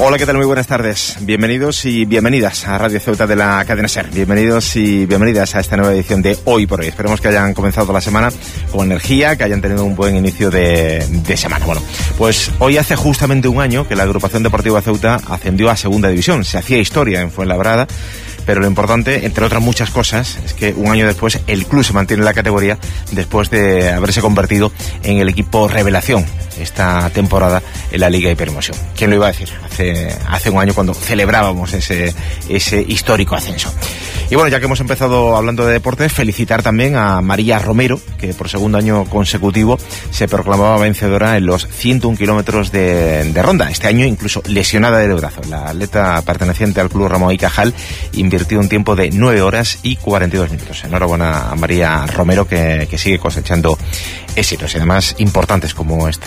Hola, ¿qué tal? Muy buenas tardes. Bienvenidos y bienvenidas a Radio Ceuta de la cadena SER. Bienvenidos y bienvenidas a esta nueva edición de Hoy por Hoy. Esperemos que hayan comenzado la semana con energía, que hayan tenido un buen inicio de semana. Bueno, pues hoy hace justamente un año que la agrupación deportiva Ceuta ascendió a Segunda División. Se hacía historia en Fuenlabrada, pero lo importante, entre otras muchas cosas, es que un año después el club se mantiene en la categoría después de haberse convertido en el equipo revelación esta temporada en la Liga Hipermoción. ¿Quién lo iba a decir? Hace un año cuando celebrábamos ese histórico ascenso. Y bueno, ya que hemos empezado hablando de deportes, felicitar también a María Romero, que por segundo año consecutivo se proclamaba vencedora en los 101 kilómetros de ronda. Este año incluso lesionada del brazo. La atleta perteneciente al club Ramón y Cajal invirtió un tiempo de 9 horas y 42 minutos. Enhorabuena a María Romero, que sigue cosechando éxitos y además importantes como es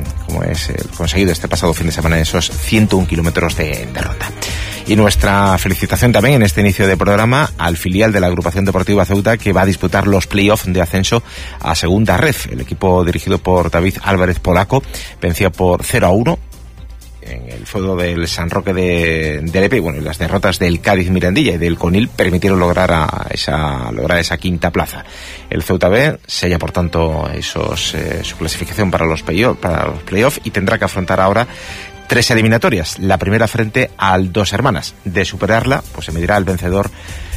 el conseguido este pasado fin de semana, esos 101 kilómetros de ronda. Y nuestra felicitación también en este inicio de programa al filial de la agrupación deportiva Ceuta, que va a disputar los play-offs de ascenso a Segunda Ref. El equipo dirigido por David Álvarez Polaco vencía por 0-1 en el feudo del San Roque de Lepe. Bueno, y las derrotas del Cádiz Mirandilla y del Conil permitieron lograr esa quinta plaza. El Ceuta B sella por tanto su clasificación para los play-off y tendrá que afrontar ahora 3 eliminatorias. La primera frente al Dos Hermanas. De superarla, pues se medirá el vencedor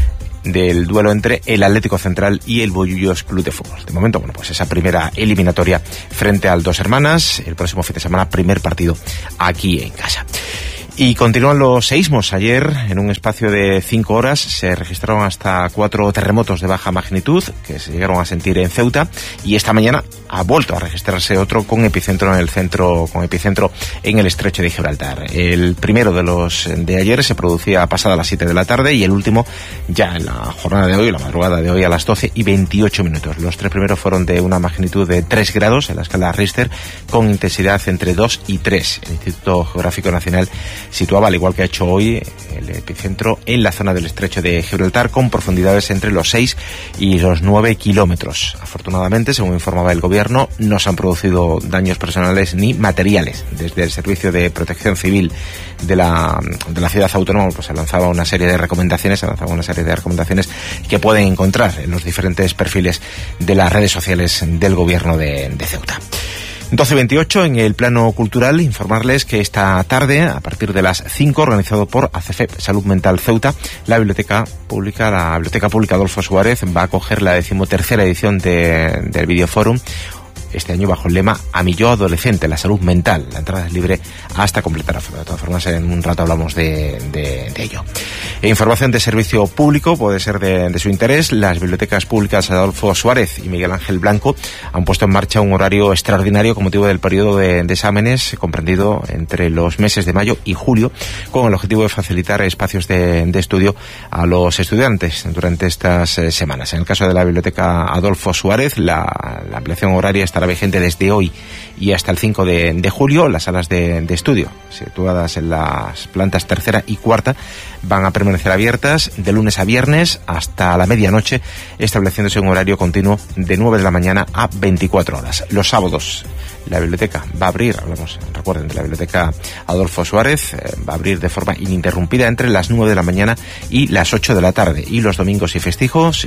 del duelo entre el Atlético Central y el Bollullos Club de Fútbol. De momento, bueno, pues esa primera eliminatoria frente al Dos Hermanas, el próximo fin de semana, primer partido aquí en casa. Y continúan los seísmos. Ayer, en un espacio de 5 horas, se registraron hasta 4 terremotos de baja magnitud que se llegaron a sentir en Ceuta, y esta mañana ha vuelto a registrarse otro con epicentro en el estrecho de Gibraltar. El primero de los de ayer se producía pasada las 7 de la tarde y el último ya en la jornada de hoy, la madrugada de hoy, a las 12:28. Los 3 primeros fueron de una magnitud de 3 grados en la escala Richter, con intensidad entre 2 y 3. El Instituto Geográfico Nacional situaba, al igual que ha hecho hoy, el epicentro en la zona del estrecho de Gibraltar, con profundidades entre los 6 y los 9 kilómetros. Afortunadamente, según informaba el gobierno, no se han producido daños personales ni materiales. Desde el Servicio de Protección Civil de la ciudad autónoma, pues se lanzaba una serie de recomendaciones que pueden encontrar en los diferentes perfiles de las redes sociales del gobierno de Ceuta. 12:28, en el plano cultural, informarles que esta tarde, a partir de las 5, organizado por ACFEP Salud Mental Ceuta, la Biblioteca Pública Adolfo Suárez va a acoger la 13ª edición del Videoforum, este año bajo el lema A mi yo adolescente, la salud mental. La entrada es libre hasta completar aforo. De todas formas, en un rato hablamos de ello. Información de servicio público puede ser de su interés. Las bibliotecas públicas Adolfo Suárez y Miguel Ángel Blanco han puesto en marcha un horario extraordinario con motivo del periodo de exámenes comprendido entre los meses de mayo y julio, con el objetivo de facilitar espacios de estudio a los estudiantes durante estas semanas. En el caso de la biblioteca Adolfo Suárez, la ampliación horaria estará vigente desde hoy y hasta el 5 de julio. Las salas de estudio, situadas en las plantas 3ª y 4ª, van a permanecer abiertas de lunes a viernes hasta la medianoche, estableciéndose un horario continuo de 9 de la mañana a 24 horas. Los sábados la biblioteca va a abrir, recuerden, de la biblioteca Adolfo Suárez, va a abrir de forma ininterrumpida entre las 9 de la mañana y las 8 de la tarde. Y los domingos y festivos,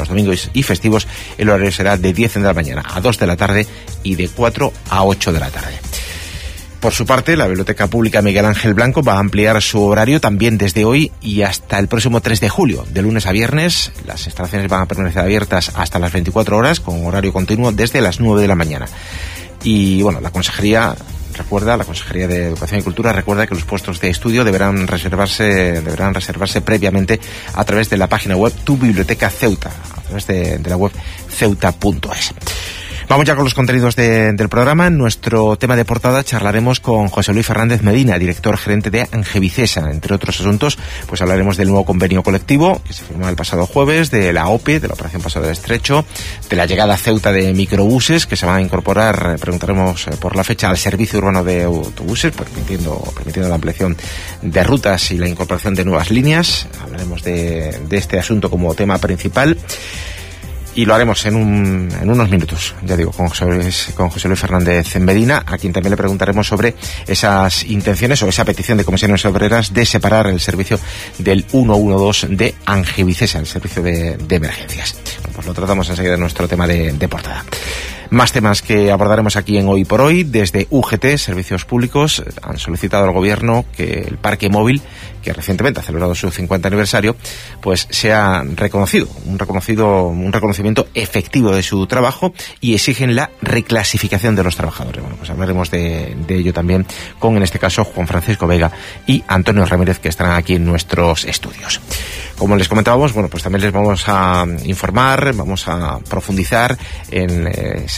el horario será de 10 de la mañana a 2 de la tarde y de 4 a 8 de la tarde. Por su parte, la Biblioteca Pública Miguel Ángel Blanco va a ampliar su horario también desde hoy y hasta el próximo 3 de julio. De lunes a viernes, las instalaciones van a permanecer abiertas hasta las 24 horas, con horario continuo desde las 9 de la mañana. Y bueno, la Consejería de Educación y Cultura recuerda que los puestos de estudio deberán reservarse previamente a través de la página web Tu Biblioteca Ceuta, a través de la web ceuta.es. Vamos ya con los contenidos del programa. En nuestro tema de portada charlaremos con José Luis Fernández Medina, director gerente de Angevicesa. Entre otros asuntos, pues hablaremos del nuevo convenio colectivo que se firmó el pasado jueves, de la OPE, de la Operación Paso del Estrecho, de la llegada a Ceuta de microbuses que se van a incorporar, preguntaremos por la fecha, al servicio urbano de autobuses, permitiendo la ampliación de rutas y la incorporación de nuevas líneas. Hablaremos de este asunto como tema principal. Y lo haremos en unos minutos, ya digo, con José Luis Fernández Medina, a quien también le preguntaremos sobre esas intenciones o esa petición de Comisiones Obreras de separar el servicio del 112 de Angevicesa, el servicio de emergencias. Bueno, pues lo tratamos enseguida en nuestro tema de portada. Más temas que abordaremos aquí en Hoy por Hoy. Desde UGT, Servicios Públicos, han solicitado al Gobierno que el parque móvil, que recientemente ha celebrado su 50 aniversario, pues sea reconocido, un reconocimiento efectivo de su trabajo, y exigen la reclasificación de los trabajadores. Bueno, pues hablaremos de ello también con, en este caso, Juan Francisco Vega y Antonio Ramírez, que estarán aquí en nuestros estudios. Como les comentábamos, bueno, pues también les vamos a informar, vamos a profundizar en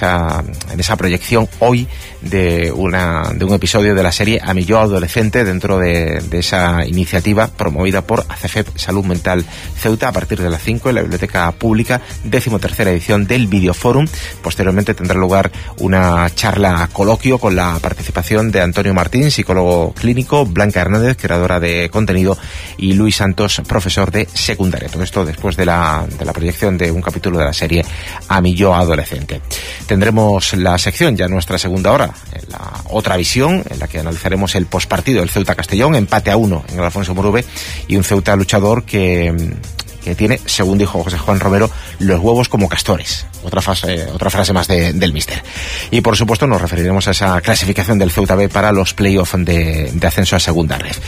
esa proyección hoy de un episodio de la serie A mi yo adolescente, dentro de esa iniciativa promovida por ACEFEP Salud Mental Ceuta, a partir de las 5 en la Biblioteca Pública, 13ª edición del Videoforum. Posteriormente tendrá lugar una charla coloquio con la participación de Antonio Martín, psicólogo clínico, Blanca Hernández, creadora de contenido, y Luis Santos, profesor de secundaria. Todo esto después de la proyección de un capítulo de la serie A mi yo adolescente. Tendremos la sección, ya nuestra segunda hora, la otra visión, en la que analizaremos el pospartido del Ceuta Castellón, empate a 1 en el Alfonso Murube, y un Ceuta luchador que tiene, según dijo José Juan Romero, los huevos como castores. Otra frase más del míster. Y por supuesto nos referiremos a esa clasificación del Ceuta B para los playoffs de ascenso a segunda red.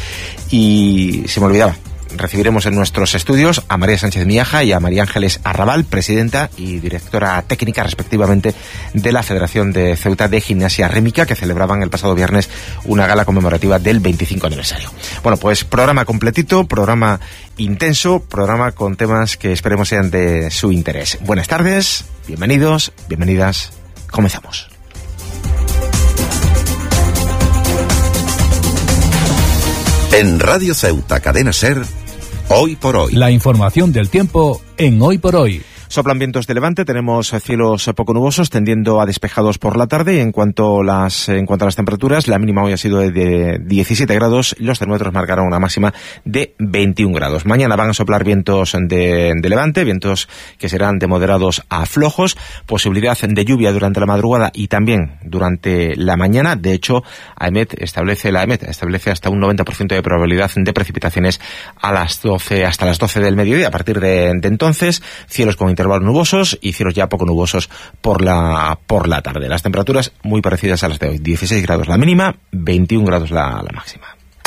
Y se me olvidaba, recibiremos en nuestros estudios a María Sánchez Miaja y a María Ángeles Arrabal, presidenta y directora técnica respectivamente de la Federación de Ceuta de Gimnasia Rítmica, que celebraban el pasado viernes una gala conmemorativa del 25 aniversario. Bueno, pues programa completito, programa intenso, programa con temas que esperemos sean de su interés. Buenas tardes, bienvenidos, bienvenidas, comenzamos. En Radio Ceuta Cadena SER, Hoy por Hoy. La información del tiempo en Hoy por Hoy. Soplan vientos de levante, tenemos cielos poco nubosos tendiendo a despejados por la tarde, y en cuanto a las temperaturas, la mínima hoy ha sido de 17 grados, los termómetros marcaron una máxima de 21 grados. Mañana van a soplar vientos de levante, vientos que serán de moderados a flojos, posibilidad de lluvia durante la madrugada y también durante la mañana. De hecho, la EMET establece hasta un 90% de probabilidad de precipitaciones hasta las 12 del mediodía. A partir de entonces, cielos con intervalos nubosos y cielos ya poco nubosos por la tarde. Las temperaturas muy parecidas a las de hoy. 16 grados la mínima, 21 grados la máxima.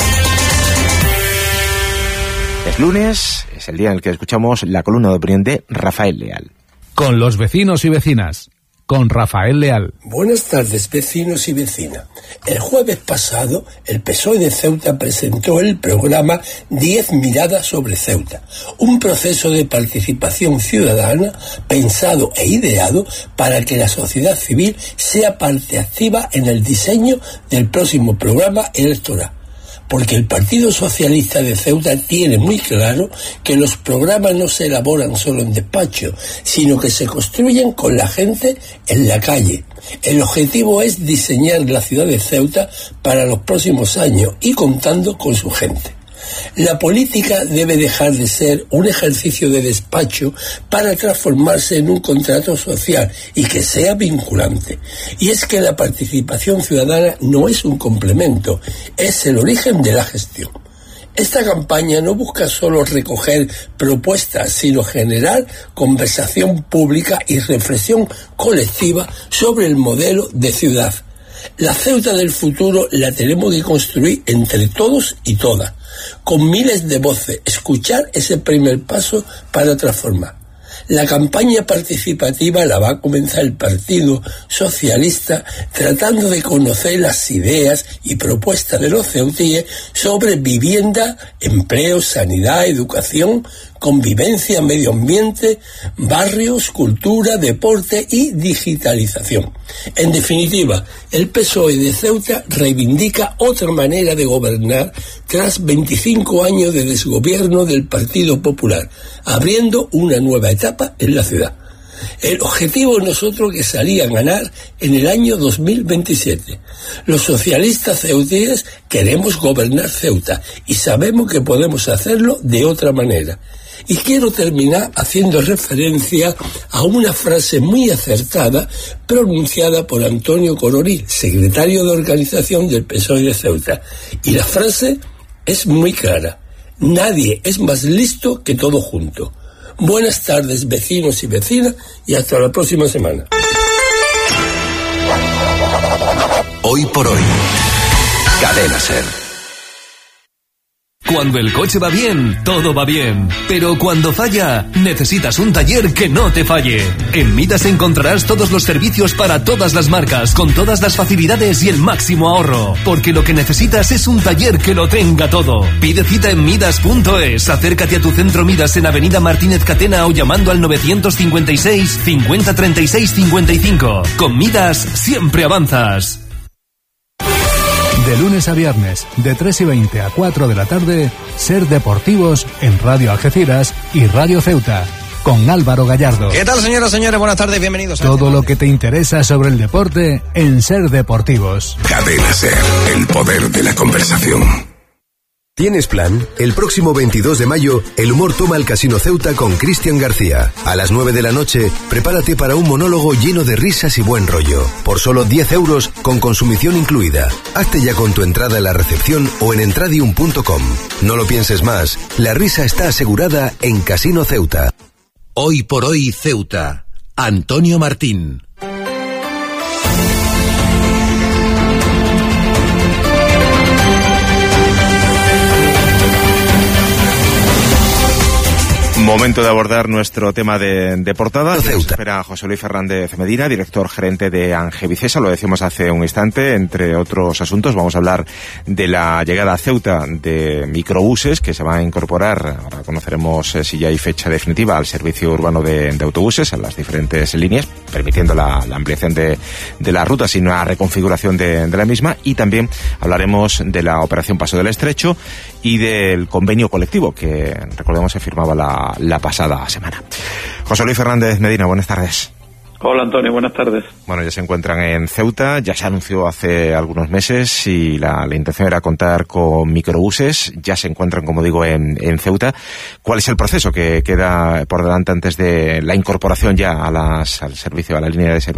Es lunes, es el día en el que escuchamos la columna de opinión de Rafael Leal. Con los vecinos y vecinas, con Rafael Leal. Buenas tardes, vecinos y vecinas. El jueves pasado, el PSOE de Ceuta presentó el programa 10 miradas sobre Ceuta, un proceso de participación ciudadana pensado e ideado para que la sociedad civil sea parte activa en el diseño del próximo programa electoral. Porque el Partido Socialista de Ceuta tiene muy claro que los programas no se elaboran solo en despacho, sino que se construyen con la gente en la calle. El objetivo es diseñar la ciudad de Ceuta para los próximos años y contando con su gente. La política debe dejar de ser un ejercicio de despacho para transformarse en un contrato social y que sea vinculante. Y es que la participación ciudadana no es un complemento, es el origen de la gestión. Esta campaña no busca solo recoger propuestas, sino generar conversación pública y reflexión colectiva sobre el modelo de ciudad. La Ceuta del futuro la tenemos que construir entre todos y todas, con miles de voces. Escuchar es el primer paso para transformar. La campaña participativa la va a comenzar el Partido Socialista tratando de conocer las ideas y propuestas de los ceutíes sobre vivienda, empleo, sanidad, educación, convivencia, medio ambiente, barrios, cultura, deporte y digitalización. En definitiva, el PSOE de Ceuta reivindica otra manera de gobernar tras 25 años de desgobierno del Partido Popular, abriendo una nueva etapa en la ciudad. El objetivo es nosotros que salía a ganar en el año 2027. Los socialistas ceutíes queremos gobernar Ceuta y sabemos que podemos hacerlo de otra manera. Y quiero terminar haciendo referencia a una frase muy acertada pronunciada por Antonio Cororil, secretario de organización del PSOE de Ceuta. Y la frase es muy clara: nadie es más listo que todo junto. Buenas tardes, vecinos y vecinas, y hasta la próxima semana. Hoy por hoy, Cadena SER. Cuando el coche va bien, todo va bien. Pero cuando falla, necesitas un taller que no te falle. En Midas encontrarás todos los servicios para todas las marcas, con todas las facilidades y el máximo ahorro. Porque lo que necesitas es un taller que lo tenga todo. Pide cita en Midas.es. Acércate a tu centro Midas en Avenida Martínez Catena o llamando al 956 50 36 55. Con Midas siempre avanzas. De lunes a viernes, de 3:20 a 4 de la tarde, Ser Deportivos en Radio Algeciras y Radio Ceuta, con Álvaro Gallardo. ¿Qué tal, señoras y señores? Buenas tardes, bienvenidos a Todo lo que te interesa sobre el deporte en Ser Deportivos. Cadena SER, el poder de la conversación. ¿Tienes plan? El próximo 22 de mayo, el humor toma el Casino Ceuta con Cristian García. A las 9 de la noche, prepárate para un monólogo lleno de risas y buen rollo. Por solo 10 euros, con consumición incluida. Hazte ya con tu entrada en la recepción o en entradium.com. No lo pienses más, la risa está asegurada en Casino Ceuta. Hoy por hoy, Ceuta. Antonio Martín. Momento de abordar nuestro tema de portada. Nos espera José Luis Fernández Medina, director gerente de Angevicesa. Lo decíamos hace un instante. Entre otros asuntos, vamos a hablar de la llegada a Ceuta de microbuses que se van a incorporar. Ahora conoceremos si ya hay fecha definitiva al servicio urbano de autobuses en las diferentes líneas, permitiendo la ampliación de la ruta, sin una reconfiguración de la misma. Y también hablaremos de la operación Paso del Estrecho y del convenio colectivo que, recordemos, se firmaba la pasada semana. José Luis Fernández Medina, buenas tardes. Hola, Antonio, buenas tardes. Bueno, ya se encuentran en Ceuta, ya se anunció hace algunos meses y la intención era contar con microbuses, ya se encuentran, como digo, en Ceuta. ¿Cuál es el proceso que queda por delante antes de la incorporación ya al servicio, a la línea de servicio